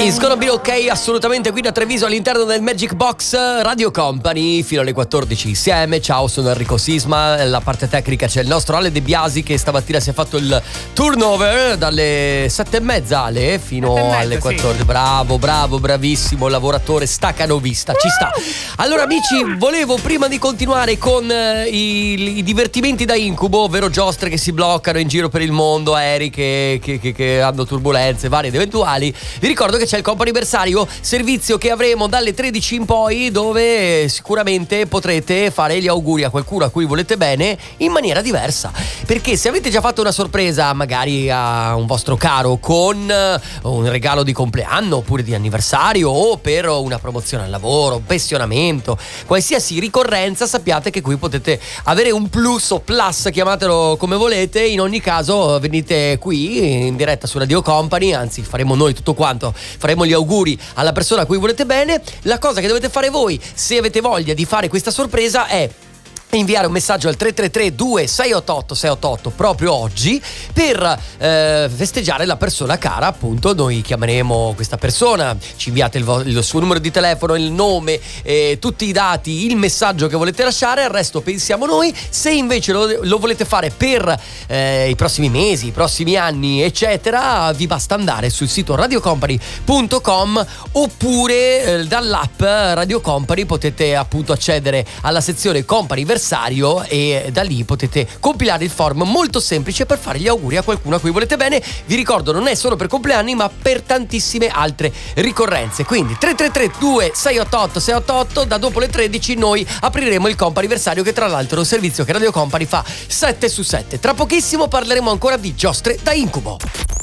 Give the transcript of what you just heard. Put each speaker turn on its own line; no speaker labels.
It's gonna be ok, assolutamente, qui da Treviso all'interno del Magic Box Radio Company fino alle 14 insieme. Ciao, sono Enrico Sisma, la parte tecnica c'è il nostro Ale De Biasi che stamattina si è fatto il turnover dalle 7:30 Ale fino alle 14. Sì. Bravo, bravissimo, lavoratore staccanovista, ci sta. Allora amici, volevo prima di continuare con i divertimenti da incubo, ovvero giostre che si bloccano in giro per il mondo, aerei che hanno turbulenze varie ed eventuali, vi ricordo che c'è il comp'anniversario, servizio che avremo dalle 13 in poi, dove sicuramente potrete fare gli auguri a qualcuno a cui volete bene in maniera diversa, perché se avete già fatto una sorpresa magari a un vostro caro con un regalo di compleanno oppure di anniversario o per una promozione al lavoro, un pensionamento, qualsiasi ricorrenza, sappiate che qui potete avere un plus o plus, chiamatelo come volete. In ogni caso venite qui in diretta su Radio Company, anzi faremo noi tutto quanto, faremo gli auguri alla persona a cui volete bene. La cosa che dovete fare voi, se avete voglia di fare questa sorpresa, è inviare un messaggio al 333-2688-688 proprio oggi per festeggiare la persona cara. Appunto, noi chiameremo questa persona, ci inviate il suo numero di telefono, il nome, tutti i dati, il messaggio che volete lasciare, il resto pensiamo noi. Se invece lo volete fare per i prossimi mesi, i prossimi anni eccetera, vi basta andare sul sito radiocompany.com oppure dall'app Radio Company potete appunto accedere alla sezione Company e da lì potete compilare il form molto semplice per fare gli auguri a qualcuno a cui volete bene. Vi ricordo, non è solo per compleanni ma per tantissime altre ricorrenze, quindi 333-2688-688. Da dopo le 13 noi apriremo il comp'anniversario, che tra l'altro è un servizio che Radio Company fa 7 su 7. Tra pochissimo parleremo ancora di giostre da incubo.